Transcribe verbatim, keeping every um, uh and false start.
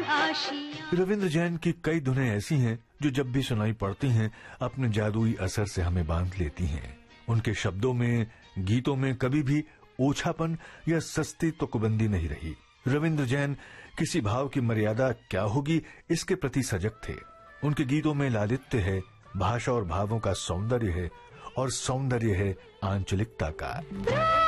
आशियां। रविंद्र जैन की कई धुनें ऐसी हैं जो जब भी सुनाई पड़ती हैं अपने जादुई असर से हमें बांध लेती हैं। उनके शब्दों में, गीतों में कभी भी ओछापन या सस्ती तुकबंदी नहीं रही। रविंद्र जैन किसी भाव की मर्यादा क्या होगी इसके प्रति सजग थे। उनके गीतों में लालित्य है, भाषा और भावों का सौंदर्य है और सौंदर्य है आंचलिकता का।